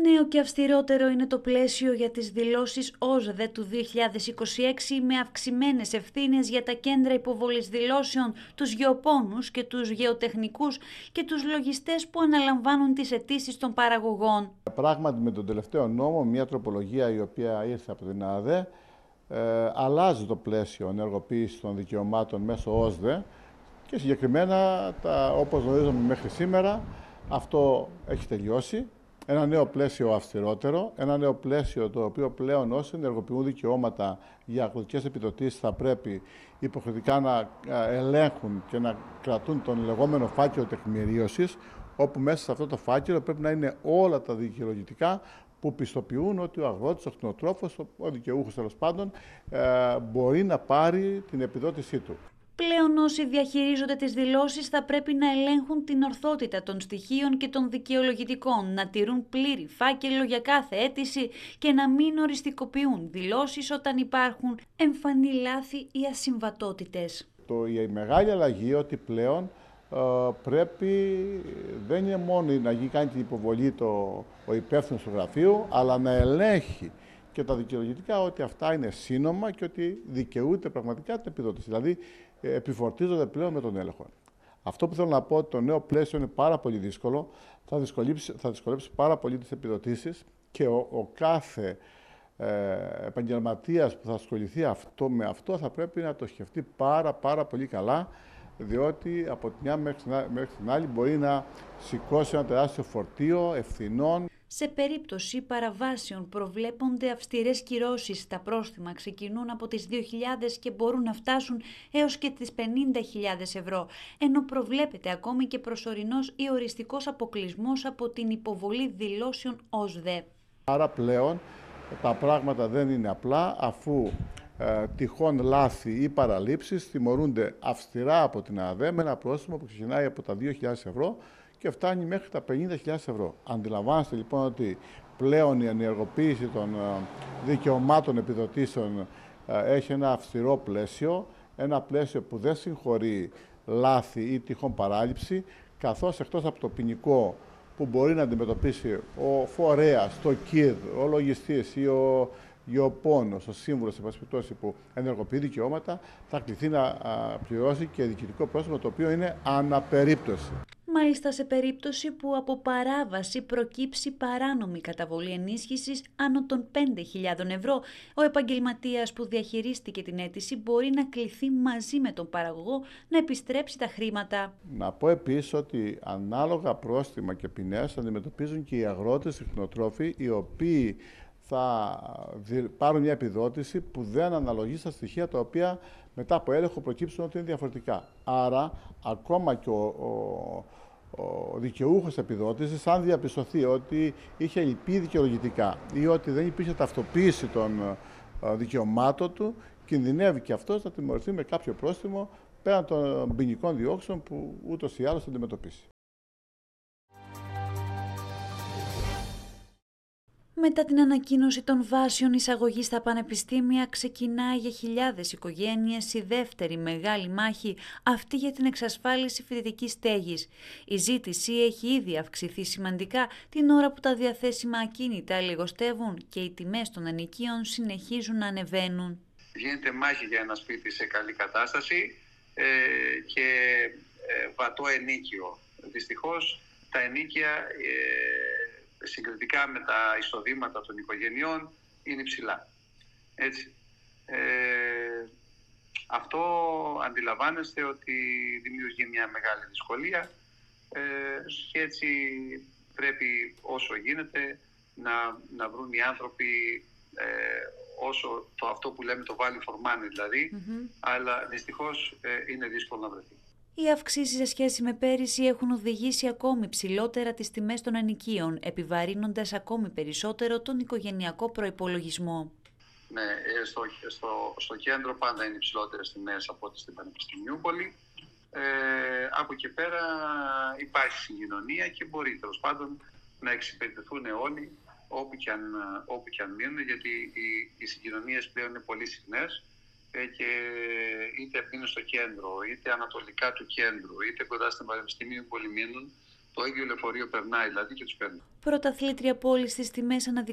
Νέο και αυστηρότερο είναι το πλαίσιο για τις δηλώσεις ΟΣΔΕ του 2026 με αυξημένες ευθύνες για τα κέντρα υποβολής δηλώσεων, τους γεωπόνους και τους γεωτεχνικούς και τους λογιστές που αναλαμβάνουν τις αιτήσεις των παραγωγών. Πράγματι με τον τελευταίο νόμο, μια τροπολογία η οποία ήρθε από την ΑΔΕ, αλλάζει το πλαίσιο ενεργοποίησης των δικαιωμάτων μέσω ΟΣΔΕ και συγκεκριμένα, όπως γνωρίζαμε μέχρι σήμερα, αυτό έχει τελειώσει. Ένα νέο πλαίσιο αυστηρότερο, ένα νέο πλαίσιο το οποίο πλέον όσοι ενεργοποιούν δικαιώματα για αγροτικές επιδοτήσεις θα πρέπει υποχρεωτικά να ελέγχουν και να κρατούν τον λεγόμενο φάκελο τεκμηρίωσης, όπου μέσα σε αυτό το φάκελο πρέπει να είναι όλα τα δικαιολογητικά που πιστοποιούν ότι ο αγρότης, ο κτηνοτρόφος, ο δικαιούχος τέλος πάντων, μπορεί να πάρει την επιδότησή του. Πλέον όσοι διαχειρίζονται τις δηλώσεις θα πρέπει να ελέγχουν την ορθότητα των στοιχείων και των δικαιολογητικών, να τηρούν πλήρη φάκελο για κάθε αίτηση και να μην οριστικοποιούν δηλώσεις όταν υπάρχουν εμφανή λάθη ή ασυμβατότητες. Η μεγάλη αλλαγή ότι πλέον πρέπει, δεν είναι μόνο να κάνει την υποβολή ο υπεύθυνος του γραφείου, αλλά να ελέγχει και τα δικαιολογητικά ότι αυτά είναι σύνομα και ότι δικαιούται πραγματικά την επιδότηση. Δηλαδή, επιφορτίζονται πλέον με τον έλεγχο. Αυτό που θέλω να πω, ότι το νέο πλαίσιο είναι πάρα πολύ δύσκολο, θα δυσκολέψει πάρα πολύ τις επιδοτήσεις και ο κάθε επαγγελματίας που θα ασχοληθεί με αυτό θα πρέπει να το σκεφτεί πάρα πολύ καλά, διότι από τη μια μέχρι την άλλη μπορεί να σηκώσει ένα τεράστιο φορτίο ευθυνών. Σε περίπτωση παραβάσεων προβλέπονται αυστηρές κυρώσεις. Τα πρόστιμα ξεκινούν από τις 2.000 και μπορούν να φτάσουν έως και τις 50.000 ευρώ, ενώ προβλέπεται ακόμη και προσωρινός ή οριστικός αποκλεισμός από την υποβολή δηλώσεων ΟΣΔΕ. Άρα πλέον τα πράγματα δεν είναι απλά, αφού τυχόν λάθη ή παραλήψεις θυμωρούνται αυστηρά από την ΑΔΕ με ένα πρόστιμο που ξεκινάει από τα 2.000 ευρώ και φτάνει μέχρι τα 50.000 ευρώ. Αντιλαμβάνεστε λοιπόν ότι πλέον η ενεργοποίηση των δικαιωμάτων επιδοτήσεων έχει ένα αυστηρό πλαίσιο, ένα πλαίσιο που δεν συγχωρεί λάθη ή τυχόν παράληψη, καθώς εκτός από το ποινικό που μπορεί να αντιμετωπίσει ο φορέας, το ΚΙΔ, ο λογιστής ή ο γεωπόνος, ο σύμβουλος που ενεργοποιεί δικαιώματα, θα κληθεί να πληρώσει και διοικητικό πρόστιμο, το οποίο είναι αναπερίπτωση. Μάλιστα σε περίπτωση που από παράβαση προκύψει παράνομη καταβολή ενίσχυσης άνω των 5.000 ευρώ, ο επαγγελματίας που διαχειρίστηκε την αίτηση μπορεί να κληθεί μαζί με τον παραγωγό να επιστρέψει τα χρήματα. Να πω επίσης ότι ανάλογα πρόστιμα και ποινές αντιμετωπίζουν και οι αγρότες, οι κτηνοτρόφοι, οι οποίοι θα πάρουν μια επιδότηση που δεν αναλογεί στα στοιχεία τα οποία μετά από έλεγχο προκύψουν ότι είναι διαφορετικά. Άρα, ακόμα και ο δικαιούχος επιδότησης, αν διαπιστωθεί ότι είχε λυπή δικαιολογητικά ή ότι δεν υπήρχε ταυτοποίηση των δικαιωμάτων του, κινδυνεύει και αυτός να τιμωρηθεί με κάποιο πρόστιμο πέραν των ποινικών διώξεων που ούτως ή άλλως θα αντιμετωπίσει. Μετά την ανακοίνωση των βάσεων εισαγωγής στα πανεπιστήμια, ξεκινάει για χιλιάδες οικογένειες η δεύτερη μεγάλη μάχη, αυτή για την εξασφάλιση φοιτητικής στέγης. Η ζήτηση έχει ήδη αυξηθεί σημαντικά την ώρα που τα διαθέσιμα ακίνητα λιγοστεύουν και οι τιμές των ενοικίων συνεχίζουν να ανεβαίνουν. Γίνεται μάχη για ένα σπίτι σε καλή κατάσταση και βατό ενίκιο. Δυστυχώς τα ενίκια συγκριτικά με τα εισοδήματα των οικογενειών είναι υψηλά. Έτσι. Αυτό αντιλαμβάνεστε ότι δημιουργεί μια μεγάλη δυσκολία και έτσι πρέπει όσο γίνεται να βρουν οι άνθρωποι όσο αυτό που λέμε το value for money δηλαδή, αλλά δυστυχώς είναι δύσκολο να βρεθεί. Οι αυξήσεις σε σχέση με πέρυσι έχουν οδηγήσει ακόμη ψηλότερα τις τιμές των ενοικίων, επιβαρύνοντας ακόμη περισσότερο τον οικογενειακό προϋπολογισμό. Ναι, στο κέντρο πάντα είναι υψηλότερες τιμές από ό,τι στην Πανεπιστημιούπολη. Από εκεί πέρα υπάρχει συγκοινωνία και μπορεί τέλος πάντων να εξυπηρετηθούν όλοι όπου και αν μείνουν, γιατί οι συγκοινωνίες πλέον είναι πολύ συχνές. Και είτε είναι στο κέντρο, είτε ανατολικά του κέντρου, είτε κοντά στην Πανεπιστημίου που μείνουν, Το ίδιο λεωφορείο περνάει δηλαδή και τους παίρνει. Πρωταθλήτρια πόλης στις τιμές